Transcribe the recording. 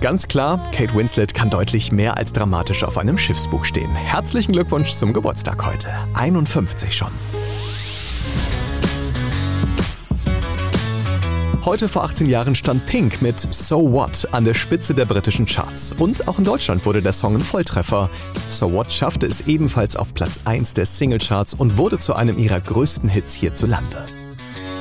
Ganz klar, Kate Winslet kann deutlich mehr als dramatisch auf einem Schiffsbug stehen. Herzlichen Glückwunsch zum Geburtstag heute. 51 schon. Heute vor 18 Jahren stand Pink mit So What an der Spitze der britischen Charts. Und auch in Deutschland wurde der Song ein Volltreffer. So What schaffte es ebenfalls auf Platz 1 der Singlecharts und wurde zu einem ihrer größten Hits hierzulande.